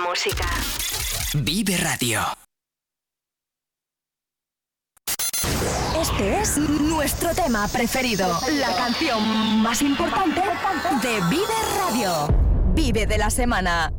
música. Vive Radio. Este es nuestro tema preferido, la canción más importante de Vive Radio. Vive de la semana.